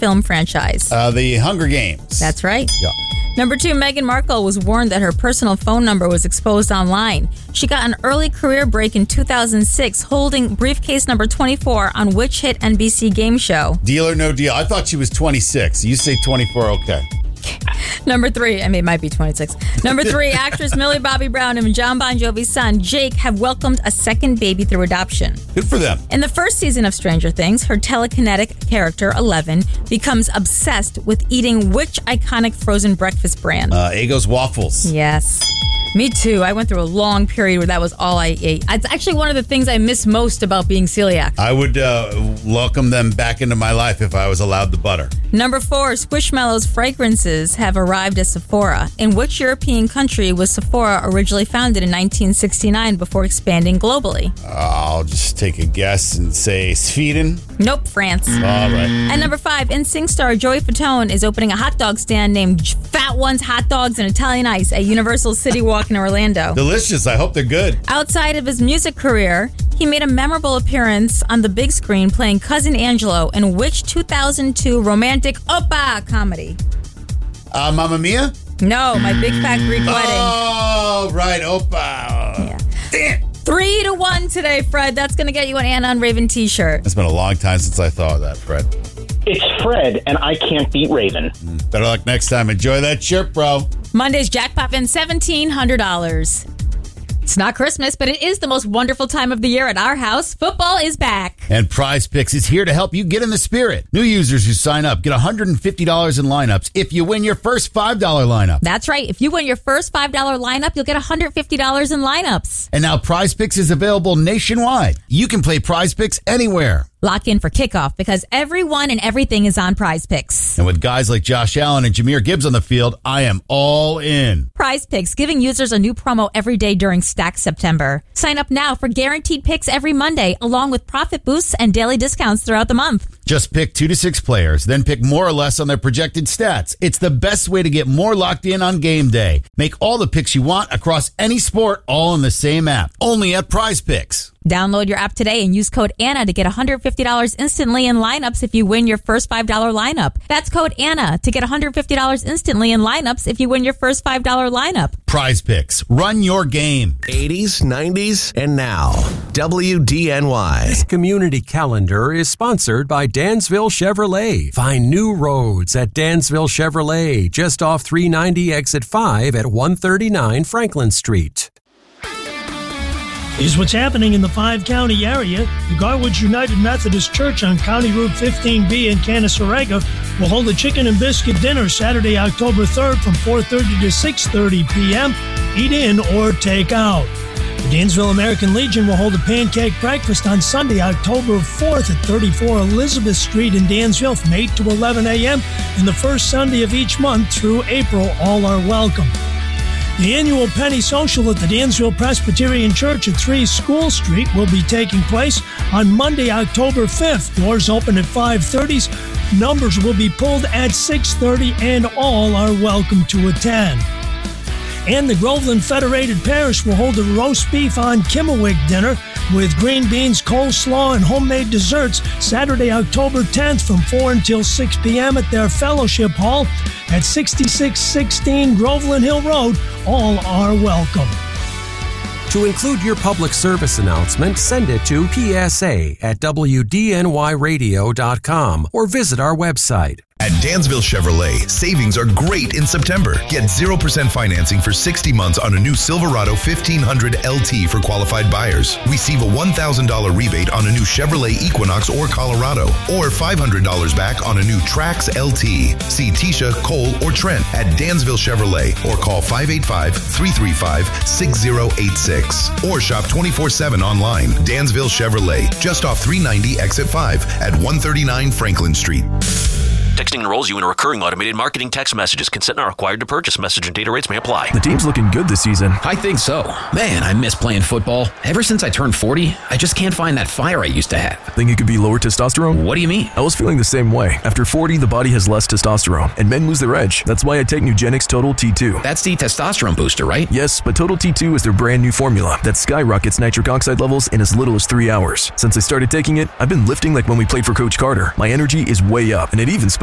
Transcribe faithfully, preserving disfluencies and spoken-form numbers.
film franchise? Uh, the Hunger Games. That's right. Yeah. Number two, Meghan Markle was warned that her personal phone number was exposed online. She got an early career break in two thousand six holding briefcase number twenty-four on which hit N B C game show? Deal or No Deal. I thought she was twenty-six. You say twenty-four, okay. Number three, I mean, it might be twenty-six. Number three, actress Millie Bobby Brown and John Bon Jovi's son, Jake, have welcomed a second baby through adoption. Good for them. In the first season of Stranger Things, her telekinetic character, Eleven, becomes obsessed with eating which iconic frozen breakfast brand? Uh, Eggo's Waffles. Yes. Me too. I went through a long period where that was all I ate. It's actually one of the things I miss most about being celiac. I would uh, welcome them back into my life if I was allowed the butter. Number four, Squishmallows fragrances have arrived at Sephora. In which European country was Sephora originally founded in nineteen sixty-nine before expanding globally? Uh, I'll just take a guess and say Sweden. Nope, France. All right. And number five, N Sync star Joey Fatone is opening a hot dog stand named Fat Ones Hot Dogs and Italian Ice at Universal City Walk in Orlando. Delicious. I hope they're good. Outside of his music career, he made a memorable appearance on the big screen playing Cousin Angelo in which two thousand two romantic opera comedy? Uh, Mamma Mia? No, My Big Fat Greek Wedding. Oh, right. Opa. Yeah. Damn. Three to one today, Fred. That's going to get you an Anna and Raven t-shirt. It's been a long time since I thought of that, Fred. It's Fred, and I can't beat Raven. Mm, better luck next time. Enjoy that shirt, bro. Monday's jackpot win seventeen hundred dollars. It's not Christmas, but it is the most wonderful time of the year at our house. Football is back. And Prize Picks is here to help you get in the spirit. New users who sign up get one hundred fifty dollars in lineups if you win your first five dollar lineup. That's right. If you win your first five dollar lineup, you'll get one hundred fifty dollars in lineups. And now Prize Picks is available nationwide. You can play Prize Picks anywhere. Lock in for kickoff because everyone and everything is on Prize Picks. And with guys like Josh Allen and Jahmyr Gibbs on the field, I am all in. Prize Picks, giving users a new promo every day during Stack September. Sign up now for guaranteed picks every Monday, along with profit boosts and daily discounts throughout the month. Just pick two to six players, then pick more or less on their projected stats. It's the best way to get more locked in on game day. Make all the picks you want across any sport, all in the same app. Only at Prize Picks. Download your app today and use code Anna to get one hundred fifty dollars instantly in lineups if you win your first five dollar lineup. That's code Anna to get one hundred fifty dollars instantly in lineups if you win your first five dollar lineup. Prize Picks. Run your game. eighties, nineties, and now. W D N Y. This community calendar is sponsored by Dansville Chevrolet. Find new roads at Dansville Chevrolet, just off three ninety exit five at one thirty-nine Franklin Street. Here's what's happening in the five-county area. The Garwood United Methodist Church on County Route fifteen B in Canasarega will hold a chicken and biscuit dinner Saturday, October third from four thirty to six thirty p.m. Eat in or take out. The Dansville American Legion will hold a pancake breakfast on Sunday, October fourth at thirty-four Elizabeth Street in Dansville from eight to eleven a.m. and the first Sunday of each month through April. All are welcome. The annual Penny Social at the Dansville Presbyterian Church at three School Street will be taking place on Monday, October fifth. Doors open at five thirty. Numbers will be pulled at six thirty, and all are welcome to attend. And the Groveland Federated Parish will hold a roast beef on Kimmelwick dinner with green beans, coleslaw, and homemade desserts Saturday, October tenth from four until six p.m. at their fellowship hall at sixty-six sixteen Groveland Hill Road. All are welcome. To include your public service announcement, send it to P S A at W D N Y radio dot com or visit our website. At Dansville Chevrolet, savings are great in September. Get zero percent financing for sixty months on a new Silverado fifteen hundred L T for qualified buyers. Receive a one thousand dollars rebate on a new Chevrolet Equinox or Colorado, or five hundred dollars back on a new Trax L T. See Tisha, Cole, or Trent at Dansville Chevrolet or call five eight five, three three five, six zero eight six or shop twenty-four seven online. Dansville Chevrolet, just off three ninety exit five at one thirty-nine Franklin Street. Texting enrolls you in a recurring automated marketing text messages. Consent not required to purchase. Message and data rates may apply. The team's looking good this season. I think so. Man, I miss playing football. Ever since I turned forty, I just can't find that fire I used to have. Think it could be lower testosterone? What do you mean? I was feeling the same way. After forty, the body has less testosterone, and men lose their edge. That's why I take Nugenix Total T two. That's the testosterone booster, right? Yes, but Total T two is their brand new formula that skyrockets nitric oxide levels in as little as three hours. Since I started taking it, I've been lifting like when we played for Coach Carter. My energy is way up, and it even